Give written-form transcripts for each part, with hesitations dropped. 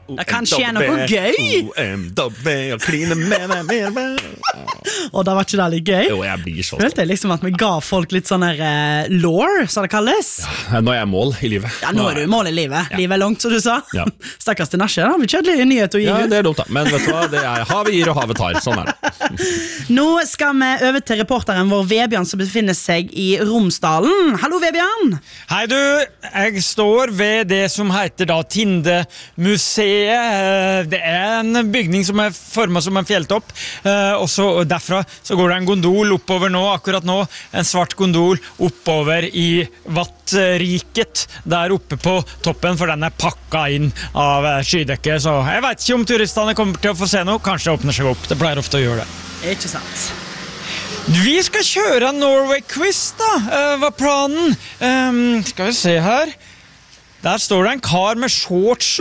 Det kan skje noe gøy. OMW og kline med meg. Og da var ikke det litt gøy? Jo, jeg blir så Følte jeg liksom at vi ga folk litt sånn her lore, som det kalles. Nå er jeg mål i livet. Ja, nå er du mål i livet. Livet er langt, som du sa. Ja. Stakkars til Nasje, da har vi kjødelig nyhet å gi. Ja, det er dumt da. Men vet du hva, det er havet gir og havet tar. Sånn er det. Nå skal vi over til reporteren vår Vebjørn, som befinner seg i Romsdalen. Hallo, Vebjørn! Hei du, jeg står ved det som heter da Tindemuseet. Det er en bygning som er formet som en fjelltopp, og derfra så går det en gondol oppover nå, akkurat nå, en svart gondol oppover i Vattriket, der oppe på toppen, for den er pakket inn av skydekket, så jeg vet ikke om turistene kommer til å få se noe, kanskje det åpner seg opp, det pleier ofte å gjøre det. Ikke sant. Vi skal kjøre en Norway-quiz da, hva er planen? Skal vi se her. Der står det en kar med shorts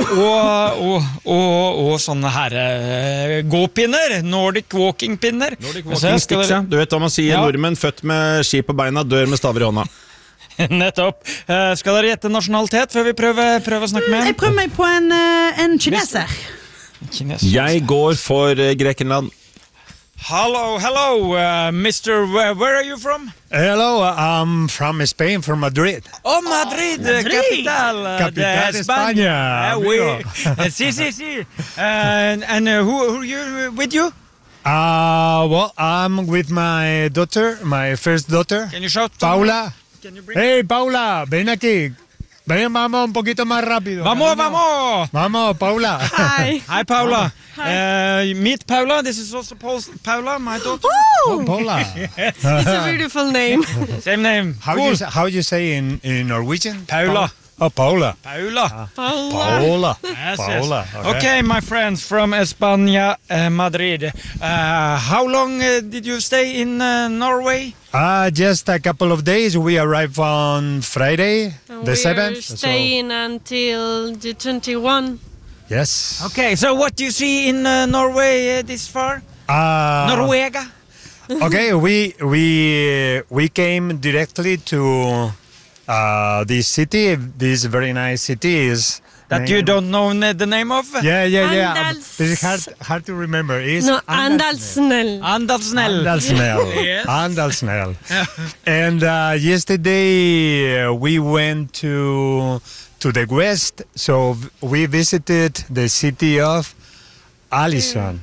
og sånne her gåpinner, Nordic walking-pinner. Nordic walking sticks, ja. Du vet hva man sier, nordmenn født med ski på beina, dør med staver i hånda. Nettopp. Skal dere gjette nasjonalitet før vi prøver å snakke med en? Jeg prøver meg på en kineser. Jeg går for Grekenland. Hello, Mr. Where are you from? Hello, I'm from Spain, from Madrid. Oh, Madrid. Capital de España. Sí. And who are you with you? Well, I'm with my daughter, my first daughter. Can you shout? Paula. Can you bring? Hey, Paula, ven aquí. Ven, vamos un poquito más rápido. Vamos. Vamos, Paula. Hi. Hi, Paula. Meet Paula. This is also Paula, my daughter. Oh, Paula. It's a beautiful name. Same name. How you say in Norwegian? Paula. Oh, Paula. Paula. Yes. Paula. Okay, my friends from España, Madrid. How long did you stay in Norway? Just a couple of days. We arrived on Friday, the 7th. We're staying until the 21. Yes. Okay, so what do you see in Norway this far? Norwega? Okay, we came directly to this city. This very nice city is that you don't know the name of? Yeah. It's hard to remember. It's Andalsnell. Yes. Andalsnell. And yesterday we went to the west, so we visited the city of Allison.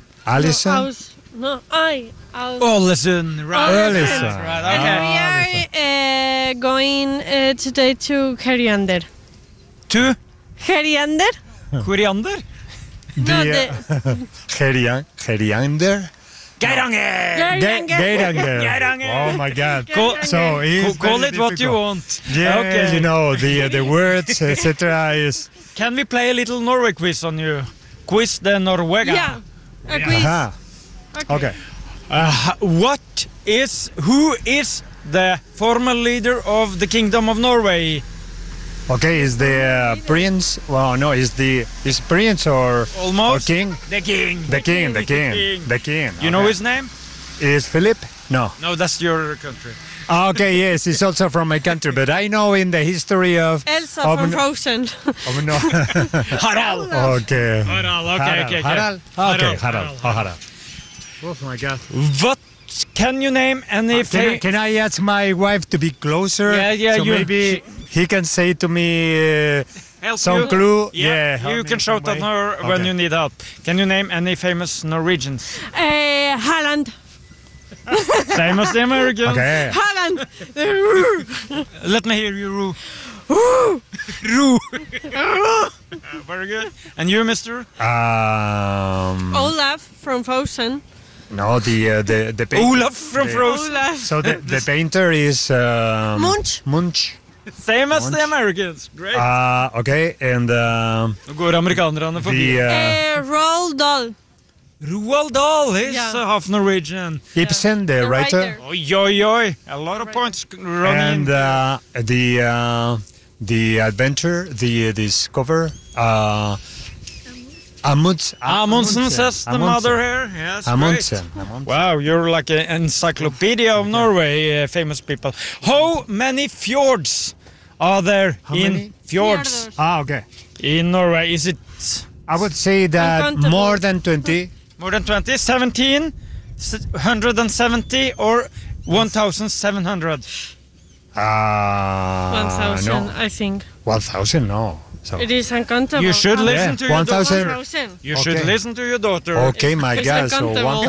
Ålesund, right? Ålesund. Right, okay. We are going today to Heriander. To? Heriander? Koriander? Heriander? Geiranger. Oh my God! So call it what you want. Yeah, okay. You know the words, etc. Is. Can we play a little Norway quiz on you? Quiz the Norwega. Yeah, a quiz. Okay. Who is the former leader of the Kingdom of Norway? Okay, is the prince? Well, no, is prince or almost or king? The king. The king. You know his name? Is Philip? No. No, that's your country. Okay, yes, he's also from my country, but I know in the history of Elsa from Frozen. No. Harald. Okay. Harald. Harald. Oh my God. What can you name any? Can I ask my wife to be closer? Yeah. So maybe he can say to me some clue. Yeah. You can shout at her when you need help. Can you name any famous Norwegians? Haaland. Same as the Americans. Okay. Haaland. Let me hear you, Roo. Very good. And you, Mister? Olaf from Frozen. No, the painter. Olaf from Frozen. Olaf. So the painter is Munch. Same as the Americans. Great. Okay, and Nå går amerikanerne forbi. Roald Dahl. Roald Dahl, he's half Norwegian. Ibsen, the writer. Oi. A lot of points running. And the adventure, the discover. Amundsen says the mother here. Yes, Amundsen. Wow, you're like an encyclopedia of Norway, famous people. How many fjords are there in fjords? Okay. In Norway, is it I would say that Uncountable. more than 20. More than 20? 17? 170 or 1,700? 1,000, No. I think. 1,000, no. So. It is uncountable. You should listen to your 1,000. daughter. 1,000. You should Okay. listen to your daughter. Okay, my It's God. So uncountable.